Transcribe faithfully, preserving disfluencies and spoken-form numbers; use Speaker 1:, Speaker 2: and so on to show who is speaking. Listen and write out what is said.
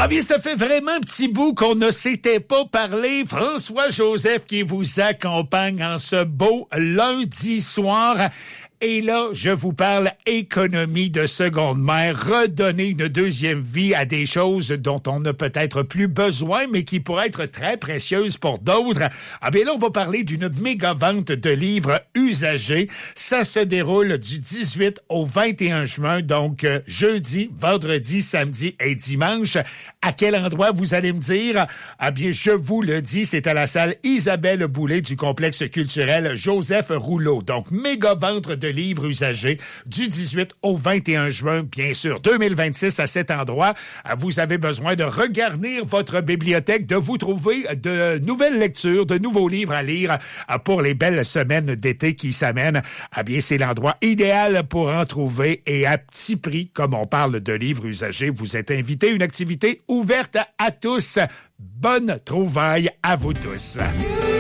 Speaker 1: Ah bien, ça fait vraiment un petit bout qu'on ne s'était pas parlé. François Joseph qui vous accompagne en ce beau lundi soir. Et là, je vous parle économie de seconde main, redonner une deuxième vie à des choses dont on n'a peut-être plus besoin, mais qui pourraient être très précieuses pour d'autres. Ah bien là, on va parler d'une méga vente de livres usagés. Ça se déroule du dix-huit au vingt et un juin, donc euh, jeudi, vendredi, samedi et dimanche. À quel endroit, vous allez me dire? Ah bien, je vous le dis, c'est à la salle Isabelle Boulay du complexe culturel Joseph Rouleau. Donc, méga vente de livres usagés du dix-huit au vingt et un juin, bien sûr, deux mille vingt-six à cet endroit. Vous avez besoin de regarnir votre bibliothèque, de vous trouver de nouvelles lectures, de nouveaux livres à lire pour les belles semaines d'été qui s'amènent. Ah bien, c'est l'endroit idéal pour en trouver et à petit prix, comme on parle de livres usagés, vous êtes invité à une activité ouverte à tous. Bonne trouvaille à vous tous.